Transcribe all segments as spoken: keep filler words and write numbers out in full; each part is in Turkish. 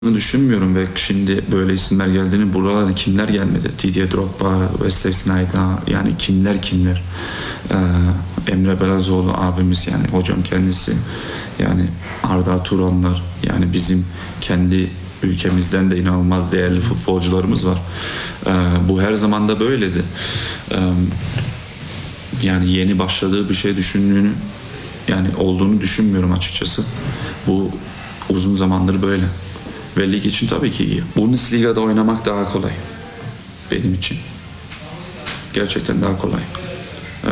Düşünmüyorum ve şimdi böyle isimler geldiğini, buralara kimler gelmedi? Didier Drogba, Wesley Sneijder, yani kimler kimler? Ee, Emre Belezoğlu abimiz, yani hocam kendisi, yani Arda Turanlar, yani bizim kendi ülkemizden de inanılmaz değerli futbolcularımız var. Ee, bu her zaman da böyledi. Ee, yani yeni başladığı bir şey düşündüğünü, yani olduğunu düşünmüyorum açıkçası. Bu uzun zamandır böyle. Ve lig için tabii ki iyi. Bundesliga'da oynamak daha kolay. Benim için. Gerçekten daha kolay. Ee,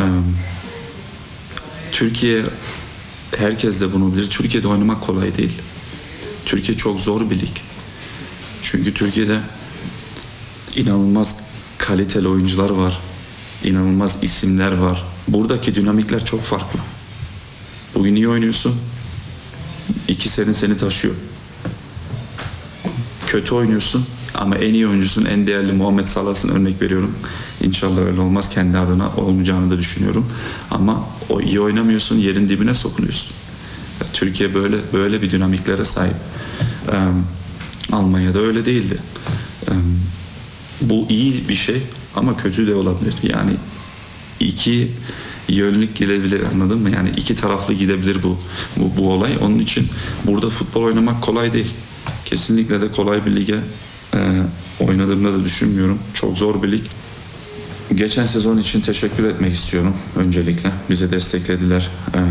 Türkiye, herkes de bunu bilir. Türkiye'de oynamak kolay değil. Türkiye çok zor bir lig. Çünkü Türkiye'de inanılmaz kaliteli oyuncular var. İnanılmaz isimler var. Buradaki dinamikler çok farklı. Bugün iyi oynuyorsun. İki sene seni taşıyor. Kötü oynuyorsun ama en iyi oyuncusun, en değerli Muhammed Salah'sın, örnek veriyorum. İnşallah öyle olmaz, kendi adına olmayacağını da düşünüyorum. Ama o iyi oynamıyorsun, yerin dibine sokuluyorsun. Türkiye böyle böyle bir dinamiklere sahip. Ee, Almanya'da öyle değildi. Ee, bu iyi bir şey ama kötü de olabilir. Yani iki yönlük gidebilir, anladın mı? Yani iki taraflı gidebilir bu, bu bu olay. Onun için burada futbol oynamak kolay değil. Kesinlikle de kolay bir lige e, oynadığımda da düşünmüyorum. Çok zor bir lig. Geçen sezon için teşekkür etmek istiyorum öncelikle. Bize desteklediler. E,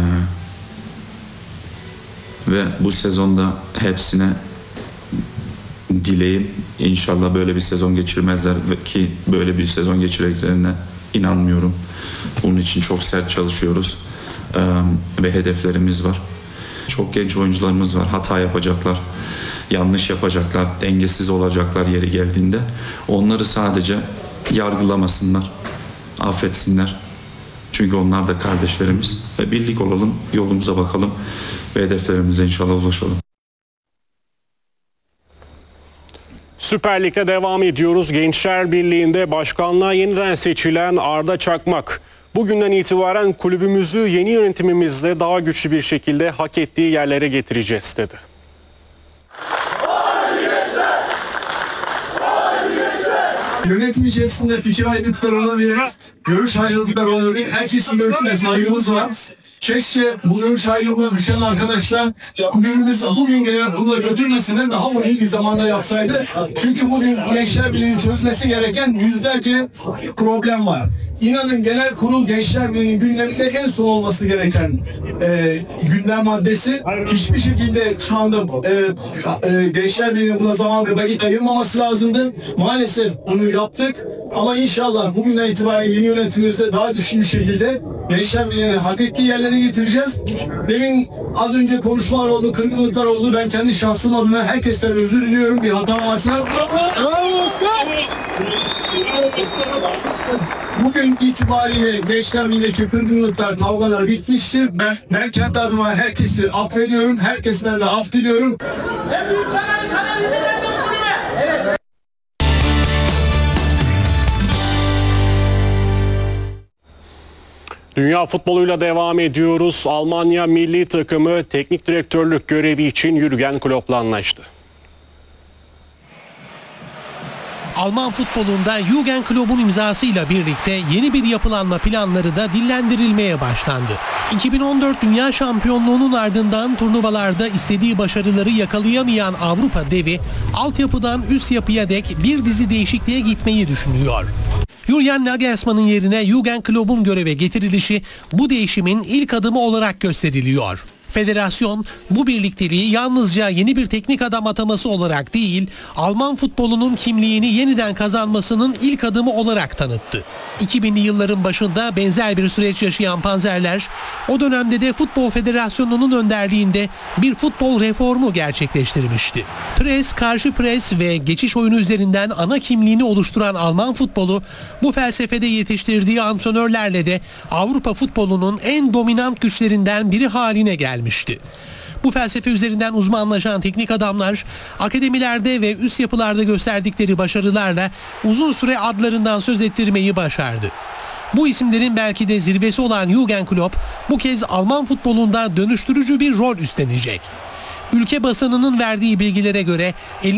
ve bu sezonda hepsine dileğim, inşallah böyle bir sezon geçirmezler ki böyle bir sezon geçireceklerine inanmıyorum. Bunun için çok sert çalışıyoruz e, ve hedeflerimiz var. Çok genç oyuncularımız var. Hata yapacaklar, yanlış yapacaklar, dengesiz olacaklar yeri geldiğinde. Onları sadece yargılamasınlar, affetsinler. Çünkü onlar da kardeşlerimiz. Ve birlik olalım, yolumuza bakalım ve hedeflerimize inşallah ulaşalım. Süper Lig'de devam ediyoruz. Gençler Birliği'nde başkanlığa yeniden seçilen Arda Çakmak, bugünden itibaren kulübümüzü yeni yönetimimizle daha güçlü bir şekilde hak ettiği yerlere getireceğiz dedi. Yönetim içerisinde fikir ayrılıkları olabilir, görüş ayrılıkları olabilir. Herkesin görüşüne saygımız var. Keşke bu görüş ayrılığına düşen arkadaşlar kulübümüzü bugün gelen hızla götürmesinden daha iyi bir zamanda yapsaydı. Çünkü bugün Gençler Birliği'nin çözmesi gereken yüzlerce problem var. İnanın genel kurul Gençler Birliği'nin gündeminde en son olması gereken e, gündem maddesi. Hiçbir şekilde şu anda e, e, Gençler Birliği'nin buna zaman ve vakit ayırmaması lazımdı. Maalesef bunu yaptık. Ama inşallah bugünden itibaren yeni yönetimimizde daha güçlü bir şekilde Gençler Birliği'ni hak ettiği yerlere getireceğiz. Demin az önce konuşmalar oldu, kırgınlıklar oldu. Ben kendi şahsım adına herkesten özür diliyorum. Bir hata varsa. Bugün itibariyle Gençler Birliği'ndeki kırgınlıklar, kavgalar bitmiştir. Ben, ben kendi adıma herkesi affediyorum. Herkesten de af diliyorum. Dünya futboluyla devam ediyoruz. Almanya milli takımı teknik direktörlük görevi için Jürgen Klopp'la anlaştı. Alman futbolunda Jürgen Klopp'un imzasıyla birlikte yeni bir yapılanma planları da dillendirilmeye başlandı. iki bin on dört Dünya Şampiyonluğu'nun ardından turnuvalarda istediği başarıları yakalayamayan Avrupa devi, altyapıdan üst yapıya dek bir dizi değişikliğe gitmeyi düşünüyor. Julian Nagelsmann'ın yerine Jürgen Klopp'un göreve getirilişi bu değişimin ilk adımı olarak gösteriliyor. Federasyon bu birlikteliği yalnızca yeni bir teknik adam ataması olarak değil, Alman futbolunun kimliğini yeniden kazanmasının ilk adımı olarak tanıttı. iki binli yılların başında benzer bir süreç yaşayan Panzerler, o dönemde de Futbol Federasyonu'nun önderliğinde bir futbol reformu gerçekleştirmişti. Pres, karşı pres ve geçiş oyunu üzerinden ana kimliğini oluşturan Alman futbolu, bu felsefede yetiştirdiği antrenörlerle de Avrupa futbolunun en dominant güçlerinden biri haline gelmişti. Bu felsefe üzerinden uzmanlaşan teknik adamlar akademilerde ve üst yapılarda gösterdikleri başarılarla uzun süre adlarından söz ettirmeyi başardı. Bu isimlerin belki de zirvesi olan Jürgen Klopp bu kez Alman futbolunda dönüştürücü bir rol üstlenecek. Ülke basınının verdiği bilgilere göre